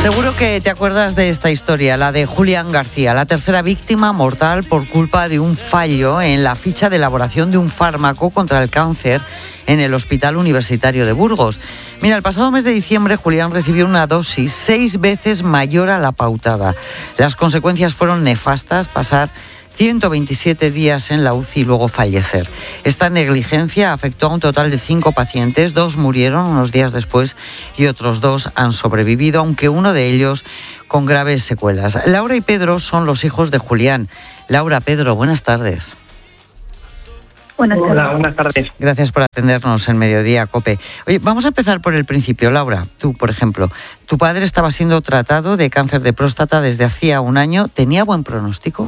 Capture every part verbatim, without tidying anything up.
Seguro que te acuerdas de esta historia, la de Julián García, la tercera víctima mortal por culpa de un fallo en la ficha de elaboración de un fármaco contra el cáncer en el Hospital Universitario de Burgos. Mira, el pasado mes de diciembre Julián recibió una dosis seis veces mayor a la pautada. Las consecuencias fueron nefastas, pasar ciento veintisiete días en la U C I y luego fallecer. Esta negligencia afectó a un total de cinco pacientes, dos murieron unos días después y otros dos han sobrevivido, aunque uno de ellos con graves secuelas. Laura y Pedro son los hijos de Julián. Laura, Pedro, buenas tardes. Buenas tardes. Hola, buenas tardes. Gracias por atendernos en Mediodía Cope. Oye, vamos a empezar por el principio. Laura, tú, por ejemplo, tu padre estaba siendo tratado de cáncer de próstata desde hacía un año. ¿Tenía buen pronóstico?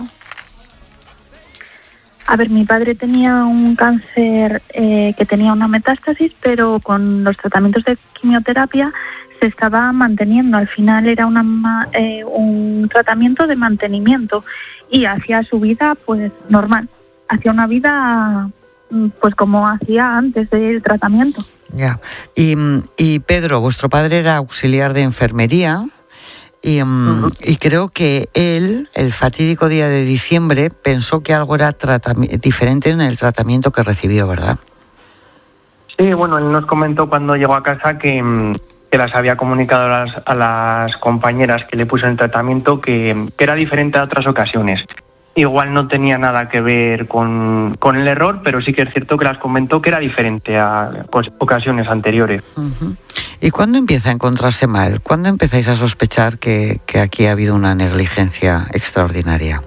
A ver, mi padre tenía un cáncer eh, que tenía una metástasis, pero con los tratamientos de quimioterapia se estaba manteniendo. Al final era una, eh, un tratamiento de mantenimiento y hacía su vida pues normal. Hacía una vida pues como hacía antes del tratamiento. Ya. Y, y Pedro, vuestro padre era auxiliar de enfermería. Y, um, uh-huh. y creo que él, el fatídico día de diciembre, pensó que algo era tratami- diferente en el tratamiento que recibió, ¿verdad? Sí, bueno, él nos comentó cuando llegó a casa que, que las había comunicado a las, a las compañeras que le puso el tratamiento que, que era diferente a otras ocasiones. Igual no tenía nada que ver con, con el error, pero sí que es cierto que las comentó que era diferente a pues, ocasiones anteriores. Uh-huh. ¿Y cuándo empieza a encontrarse mal? ¿Cuándo empezáis a sospechar que, que aquí ha habido una negligencia extraordinaria?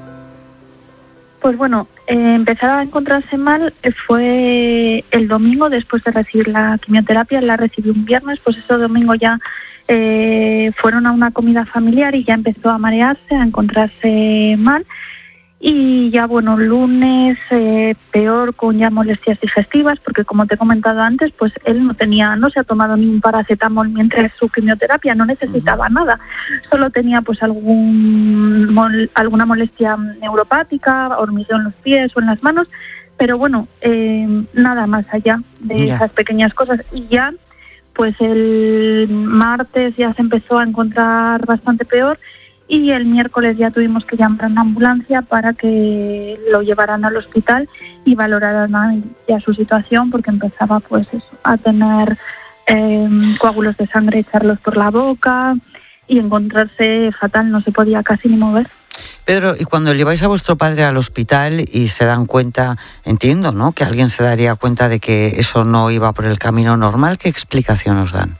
Pues bueno, eh, empezar a encontrarse mal fue el domingo después de recibir la quimioterapia. La recibí un viernes, pues ese domingo ya eh, fueron a una comida familiar y ya empezó a marearse, a encontrarse mal. Y ya, bueno, lunes eh, peor, con ya molestias digestivas, porque como te he comentado antes, pues él no tenía, no se ha tomado ni un paracetamol mientras su quimioterapia, no necesitaba nada. Solo tenía pues algún mol, alguna molestia neuropática, hormigueo en los pies o en las manos, pero bueno, eh, nada más allá de ya. esas pequeñas cosas. Y ya, pues el martes ya se empezó a encontrar bastante peor. Y el miércoles ya tuvimos que llamar a una ambulancia para que lo llevaran al hospital y valoraran ya su situación, porque empezaba pues eso, a tener eh, coágulos de sangre, echarlos por la boca y encontrarse fatal, no se podía casi ni mover. Pedro, y cuando lleváis a vuestro padre al hospital y se dan cuenta, entiendo, ¿no?, que alguien se daría cuenta de que eso no iba por el camino normal, ¿qué explicación os dan?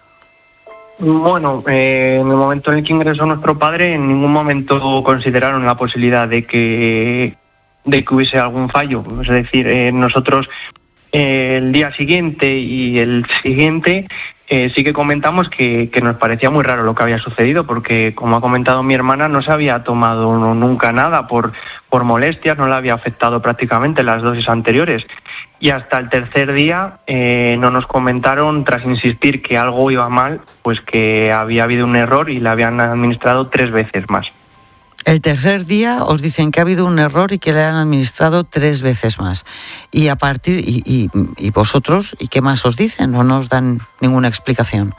Bueno, eh, en el momento en el que ingresó nuestro padre, en ningún momento consideraron la posibilidad de que de que hubiese algún fallo. Es decir, eh, nosotros eh, el día siguiente y el siguiente eh, sí que comentamos que, que nos parecía muy raro lo que había sucedido, porque, como ha comentado mi hermana, no se había tomado nunca nada por, por molestias, no le había afectado prácticamente las dosis anteriores. Y hasta el tercer día eh, no nos comentaron, tras insistir que algo iba mal, pues que había habido un error y le habían administrado tres veces más. El tercer día os dicen que ha habido un error y que le han administrado tres veces más. Y a partir y, y, y vosotros, ¿y qué más os dicen? ¿O no os dan ninguna explicación?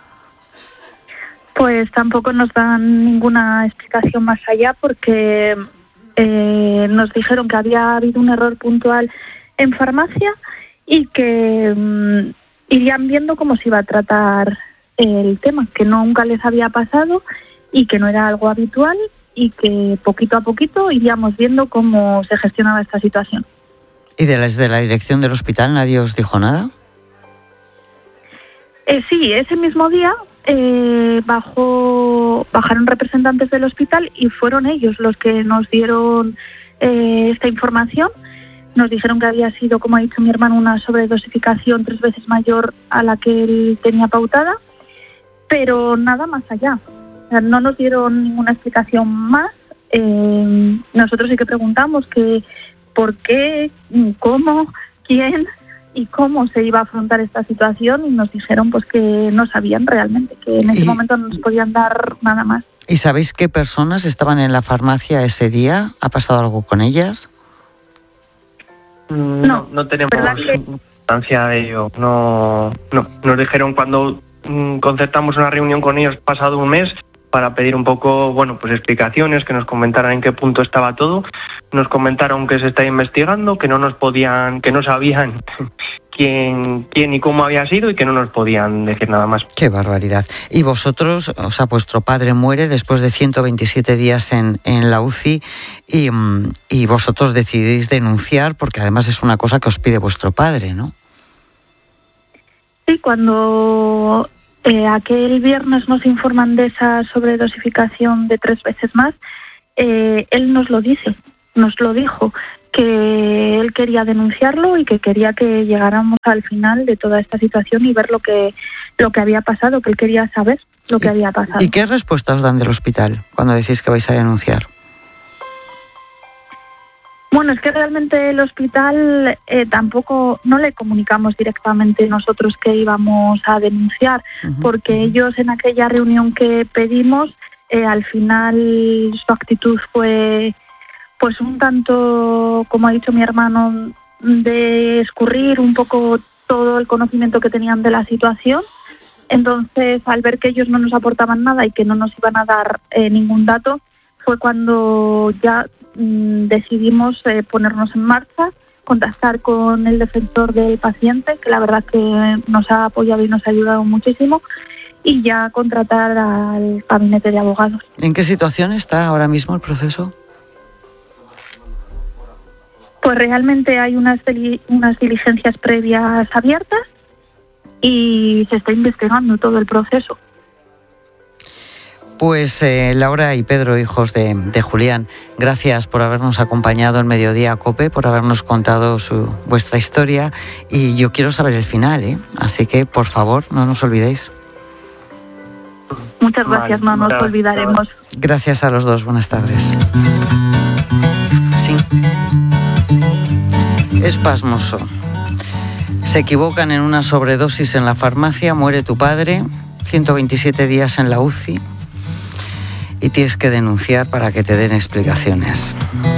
Pues tampoco nos dan ninguna explicación más allá, porque eh, nos dijeron que había habido un error puntual en farmacia y que um, irían viendo cómo se iba a tratar el tema, que nunca les había pasado y que no era algo habitual, y que poquito a poquito iríamos viendo cómo se gestionaba esta situación. ¿Y de la, de la dirección del hospital nadie os dijo nada? Eh, sí, ese mismo día eh, bajó, bajaron representantes del hospital y fueron ellos los que nos dieron eh, esta información. Nos dijeron que había sido, como ha dicho mi hermano, una sobredosificación tres veces mayor a la que él tenía pautada, pero nada más allá. O sea, no nos dieron ninguna explicación más. Eh, nosotros sí que preguntamos que por qué, cómo, quién y cómo se iba a afrontar esta situación, y nos dijeron pues que no sabían realmente, que en ese y, momento no nos podían dar nada más. ¿Y sabéis qué personas estaban en la farmacia ese día? ¿Ha pasado algo con ellas? No, no, no tenemos constancia de ello. No, no, nos dijeron cuando mm, concertamos una reunión con ellos pasado un mes para pedir un poco, bueno, pues explicaciones, que nos comentaran en qué punto estaba todo. Nos comentaron que se está investigando, que no nos podían, que no sabían quién, quién y cómo había sido y que no nos podían decir nada más. Qué barbaridad. Y vosotros, o sea, vuestro padre muere después de ciento veintisiete días en, en la U C I y, y vosotros decidís denunciar, porque además es una cosa que os pide vuestro padre, ¿no? Sí, cuando eh, aquel viernes nos informan de esa sobredosificación de tres veces más, eh, él nos lo dice, nos lo dijo, que él quería denunciarlo y que quería que llegáramos al final de toda esta situación y ver lo que lo que había pasado, que él quería saber lo que había pasado. ¿Y qué respuesta os dan del hospital cuando decís que vais a denunciar? Bueno, es que realmente el hospital eh, tampoco, no le comunicamos directamente nosotros que íbamos a denunciar, uh-huh. porque ellos en aquella reunión que pedimos, eh, al final su actitud fue pues un tanto, como ha dicho mi hermano, de escurrir un poco todo el conocimiento que tenían de la situación. Entonces, al ver que ellos no nos aportaban nada y que no nos iban a dar eh, ningún dato, fue cuando ya decidimos eh, ponernos en marcha, contactar con el defensor del paciente, que la verdad que nos ha apoyado y nos ha ayudado muchísimo, y ya contratar al gabinete de abogados. ¿En qué situación está ahora mismo el proceso? Pues realmente hay unas, unas diligencias previas abiertas y se está investigando todo el proceso. Pues eh, Laura y Pedro, hijos de, de Julián, gracias por habernos acompañado en Mediodía COPE, por habernos contado su, vuestra historia, y yo quiero saber el final, ¿eh? Así que, por favor, no nos olvidéis. Muchas gracias, vale, no nos olvidaremos. Gracias a los dos, buenas tardes. Sí. Es pasmoso. Se equivocan en una sobredosis en la farmacia, muere tu padre, ciento veintisiete días en la U C I, y tienes que denunciar para que te den explicaciones.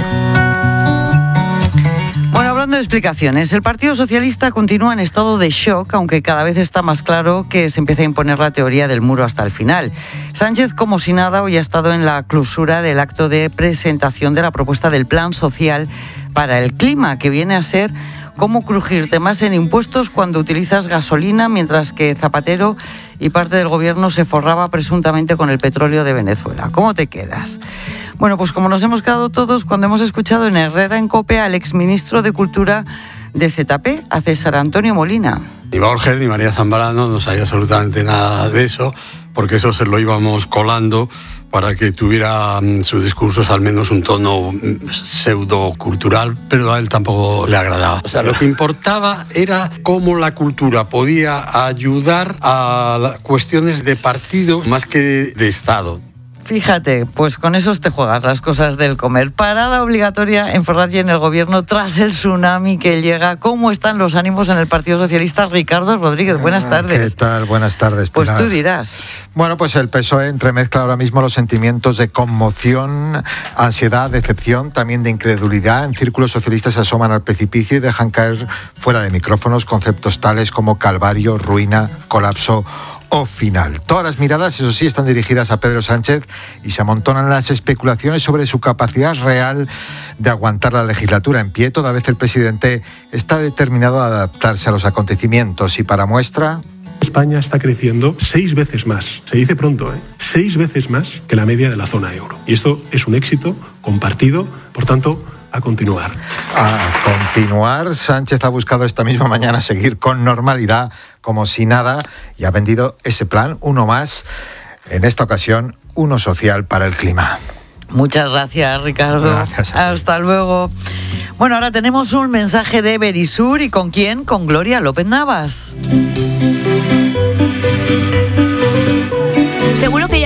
Bueno, hablando de explicaciones, el Partido Socialista continúa en estado de shock, aunque cada vez está más claro que se empieza a imponer la teoría del muro hasta el final. Sánchez, como si nada, hoy ha estado en la clausura del acto de presentación de la propuesta del Plan Social para el Clima, que viene a ser cómo crujirte más en impuestos cuando utilizas gasolina, mientras que Zapatero y parte del gobierno se forraba presuntamente con el petróleo de Venezuela. ¿Cómo te quedas? Bueno, pues como nos hemos quedado todos cuando hemos escuchado en Herrera en COPE al exministro de Cultura de Z P, a César Antonio Molina. Ni Borges ni María Zambrano no sabía absolutamente nada de eso, porque eso se lo íbamos colando para que tuviera um, sus discursos al menos un tono pseudo-cultural, pero a él tampoco le agradaba. O sea, lo que importaba era cómo la cultura podía ayudar a cuestiones de partido más que de Estado. Fíjate, pues con esos te juegas las cosas del comer. Parada obligatoria en Ferraz y en el gobierno tras el tsunami que llega. ¿Cómo están los ánimos en el Partido Socialista? Ricardo Rodríguez, buenas tardes. ¿Qué tal? Buenas tardes, Pilar. Pues tú dirás. Bueno, pues el P S O E entremezcla ahora mismo los sentimientos de conmoción, ansiedad, decepción, también de incredulidad. En círculos socialistas se asoman al precipicio y dejan caer fuera de micrófonos conceptos tales como calvario, ruina, colapso o final. Todas las miradas, eso sí, están dirigidas a Pedro Sánchez y se amontonan las especulaciones sobre su capacidad real de aguantar la legislatura en pie. Toda vez el presidente está determinado a adaptarse a los acontecimientos y para muestra... España está creciendo seis veces más, se dice pronto, ¿eh? seis veces más que la media de la zona euro. Y esto es un éxito compartido, por tanto, a continuar. A continuar. Sánchez ha buscado esta misma mañana seguir con normalidad, como si nada, y ha vendido ese plan, uno más, en esta ocasión, uno social para el clima. Muchas gracias, Ricardo. Gracias a ti. Hasta luego. Bueno, ahora tenemos un mensaje de Verisur. ¿Y con quién? Con Gloria López Navas. Seguro que ya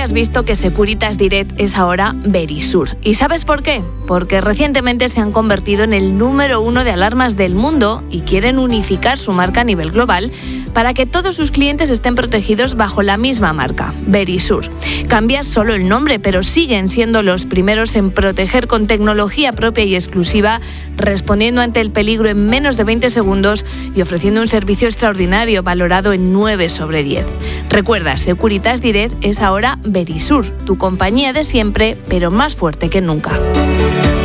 hayas visto que Securitas Direct es ahora Verisur. ¿Y sabes por qué? Porque recientemente se han convertido en el número uno de alarmas del mundo y quieren unificar su marca a nivel global para que todos sus clientes estén protegidos bajo la misma marca, Verisur. Cambia solo el nombre, pero siguen siendo los primeros en proteger con tecnología propia y exclusiva, respondiendo ante el peligro en menos de veinte segundos y ofreciendo un servicio extraordinario valorado en nueve sobre diez. Recuerda, Securitas Direct es ahora Verisur, tu compañía de siempre, pero más fuerte que nunca.